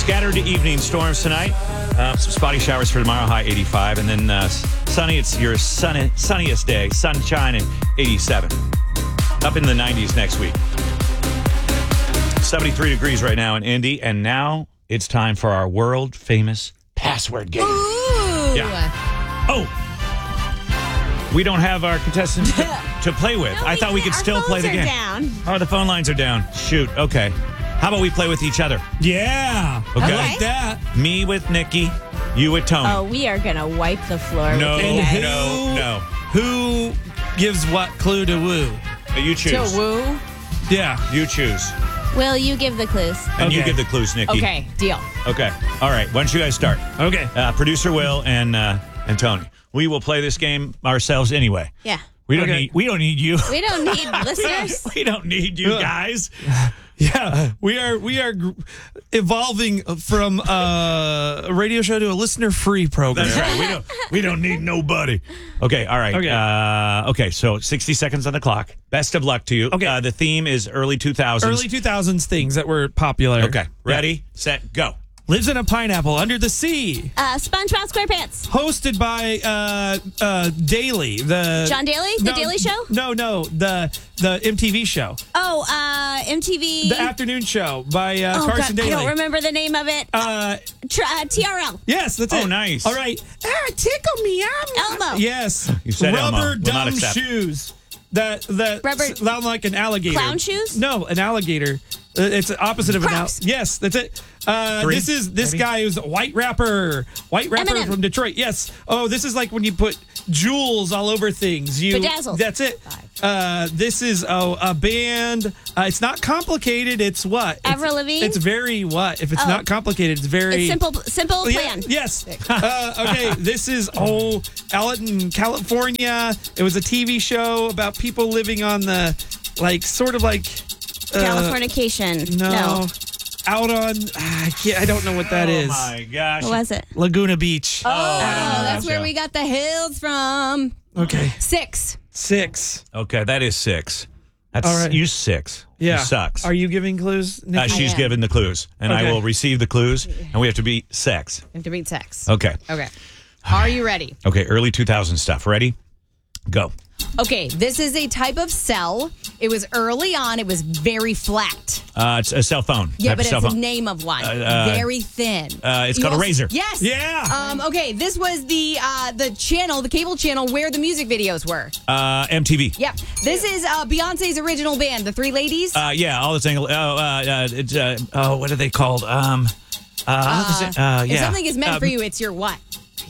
Scattered evening storms tonight. Some spotty showers for tomorrow, high 85. And then sunny. It's your sunniest day. Sunshine and 87. Up in the 90s next week. 73 degrees right now in Indy. And now it's time for our world-famous password game. Ooh. Yeah. Oh. We don't have our contestants to play with. No, I thought we could still play the game. Down. Oh, the phone lines are down. Shoot. Okay. How about we play with each other? Yeah. Okay. I like that. Me with Nikki, you with Tony. Oh, we are going to wipe the floor No, with you guys. no. Who gives what clue to Woo? You choose. To woo? Yeah. You choose. Will you give the clues? And you Okay. give the clues, Nikki. Okay, deal. Okay. All right. Why don't you guys start? Okay. Producer Will and Tony. We will play this game ourselves anyway. Yeah. We don't Okay. need you. We don't need listeners. We don't need you guys. Yeah. We are evolving from a radio show to a listener-free program. That's right. We don't need nobody. Okay. All right. Okay. Okay. So 60 seconds on the clock. Best of luck to you. Okay. The theme is early 2000s. Early 2000s things that were popular. Okay. Ready, set, go. Lives in a pineapple under the sea. SpongeBob SquarePants. Hosted by Daly. John Daly? The Daily Show? No, the MTV show. Oh, MTV. The afternoon show by Oh, Carson God, Daly. I don't remember the name of it. TRL. Yes, that's it. Oh, nice. All right. Tickle me. Elmo. Yes. You said Elmo. Rubber Will not dumb accept. shoes. That Rubber- sound like an alligator. Clown shoes? No, an alligator. It's the opposite of an Crocs. alligator. Yes, that's it. Three. This guy who's a white rapper Eminem. from Detroit. Yes. Oh, this is like when you put jewels all over things. Bedazzled. That's it. This is a band. It's not complicated. It's what? Avril Lavigne? It's very what? If it's Oh. not complicated, it's very It's simple yeah, plan. yes. Okay. This is out in California. It was a TV show about people living on the sort of like Californication. no. Out on I don't know what that is. Oh, my gosh. What was it? Laguna Beach. I don't know That's that where show. we got the hills from. Okay. 6. 6. Okay, that is 6. That's All right. you 6. Yeah. You sucks. Are you giving clues, Nikki? She's am. given the clues, and I Okay. will receive the clues, and we have to be 6. We have to beat 6. Okay. Okay. Are you ready? Okay, early 2000 stuff. Ready? Go. Okay, this is a type of cell. It was early on. It was very flat. It's a cell phone. Yeah, Type but of cell it's the phone. name of one. Very thin. It's You called a also- razor. Yes. Yeah. Okay, this was the channel, the cable channel where the music videos were. MTV. Yep. This is Beyonce's original band, the Three Ladies. Yeah, all the thing. What are they called? If yeah. something is meant for you, it's your what?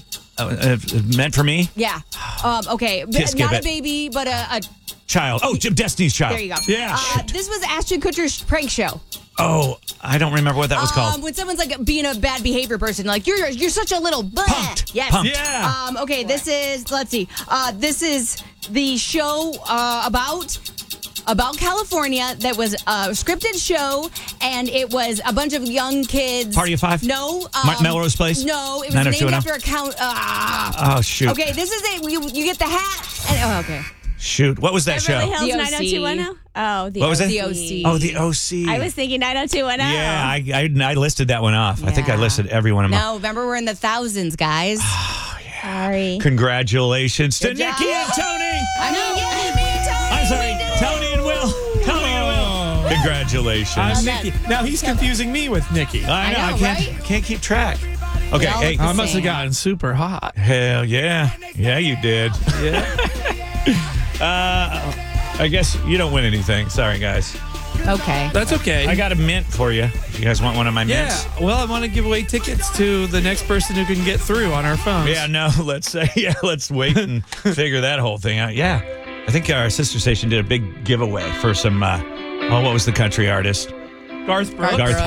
Meant for me? Yeah. Okay. Kiss Not Gibbet. a baby, but a Child. Oh, Destiny's Child. there you go. Yeah. This was Ashton Kutcher's prank show. Oh, I don't remember what that was called. When someone's like being a bad behavior person, like you're such a little bleh. Punked. Yes. Punked. Yeah. Okay, this is let's see. This is the show about California that was a scripted show, and it was a bunch of young kids. Party of Five? No. Melrose Place? No, it was 90210? named after a count. Oh, shoot. Okay, this is it. You get the hat. And, okay. Shoot. What was that Beverly show? Hills The OC. 90210? Oh, the What was OC. it? The OC. Oh, the OC. I was thinking 90210. Yeah, I listed that one off. I think I Yeah. listed every one of them. No, remember we're in the thousands, guys. Sorry. Congratulations to Good job. Nikki and Tony. I know. I'm sorry, Tony and Will. Tony and Will. Congratulations. Nikki. Now he's confusing me with Nikki. I know. I know, can't right? can't keep track. Okay. all Hey. look the I must have same. gotten super hot. Hell yeah. Yeah, you did. I guess you don't win anything. Sorry, guys. Okay. That's okay. I got a mint for you. If you guys want one of my mints? Yeah. Well, I want to give away tickets to the next person who can get through on our phones. Yeah, no, let's wait and figure that whole thing out. Yeah. I think our sister station did a big giveaway for some what was the country artist? Garth Brooks. Garth